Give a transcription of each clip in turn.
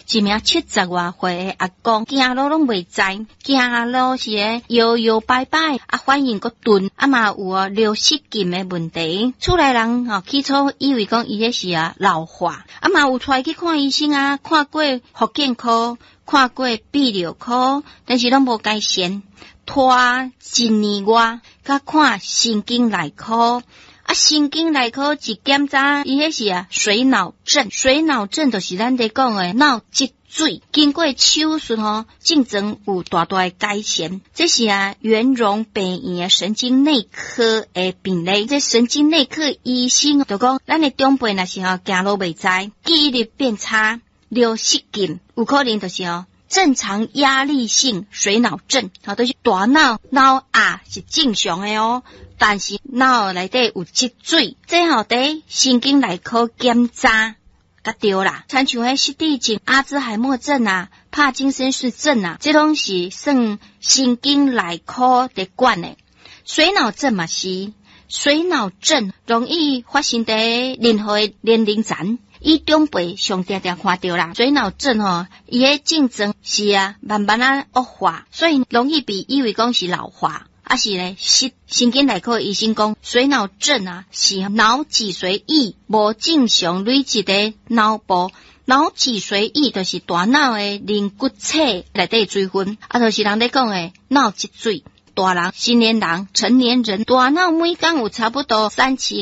一名70外岁的阿公，行路拢袂知，行路时摇摇摆摆，反应个钝，嘛有流失禁的问题。厝内人起初以为讲伊迄是老化，嘛有出来去看医生看过复健科，看过泌尿科，但是拢无改善。拖1年外，甲看神经内科。神经内科一检查，伊迄是水脑症。水脑症就是咱在讲的脑积水。经过手术症状有大大的改善。这是圆融病院的神经内科的病例。这神经内科医生就讲，咱的长辈若是行路袂知，记忆力变差，流失禁，有可能就是正常压力性水脑症，就是大脑是正常的但是脑内底有积水，这在神经内科检查甲对啦。亲像迄失智症、阿兹海默症帕金森氏症这拢是算神经内科在管的。水脑症嘛是，水脑症容易发生在任何年龄层。伊长辈上常常看到啦，水脑症伊的症状是慢慢恶化，所以容易被以为讲是老化。是咧，神经内科医生讲，水脑症是脑脊髓液无正常累积在脑部。脑脊髓液就是大脑的磷骨髓内底水分，就是人咧讲的脑积水。大人、成年人、大脑每天有差不多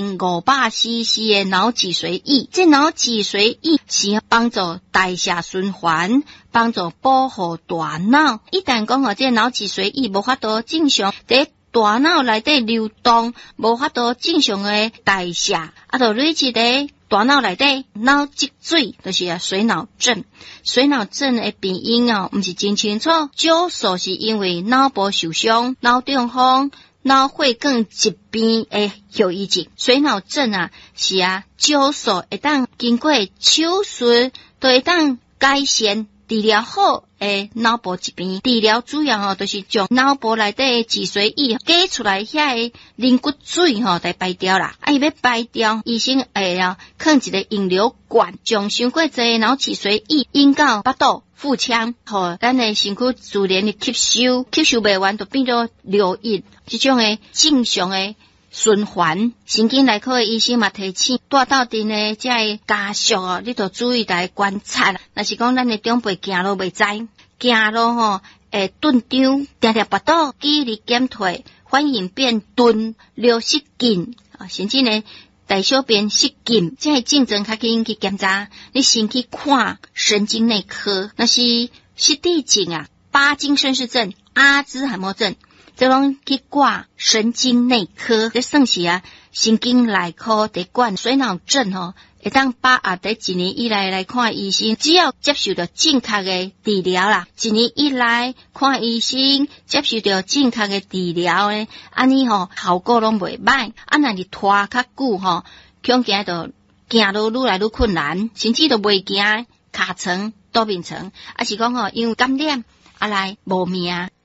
3500cc 的脑脊髓液。这脑脊髓液是帮助代谢循环，帮助保护大脑。一旦讲这脑脊髓液无法度正常在大脑内底流动，无法度正常的代谢，就累积在大脑内底脑积水，就是水脑症。水脑症的病因不是真清楚，少数是因为脑部受伤、脑中风、脑血管疾病的后遗症。水脑症是少数会当经过手术都会当改善治疗好的脑部疾病。治疗主要就是将脑部内底的脊髓液挤出来遐个磷骨水来排掉啦。伊要排掉，医生会放一个引流管，将伤过侪的脑脊髓液引到腹肚、腹腔，互咱的身躯自然的吸收袂完就变做流液，这种的正常的循环。神经内科的医生嘛提醒带到阵的这个家属你都注意来观察啦。若是讲咱的长辈行路袂知，行路会顿张，常腹肚，记忆力减退，反应变钝，流失禁甚至呢大小便失禁，这个症状较紧去检查，你先去看神经内科。那是失智症帕金森氏症、阿兹海默症，这拢去挂神经内科，这算是神经内科在管。水脑症会当把在1年以内来看医生，只要接受到正确的治疗啦，1年以内看医生，接受到正确的治疗呢，安尼效果拢袂歹。若是拖较久恐惊就行路愈来愈困难，甚至都袂行，尻川、多面床，是讲因为感染来无命。